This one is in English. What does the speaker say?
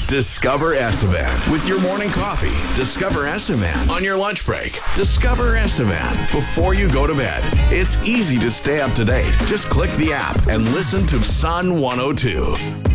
Discover Estevan with your morning coffee. Discover Estevan on your lunch break. Discover Estevan before you go to bed. It's easy to stay up to date. Just click the app and listen to Sun 102.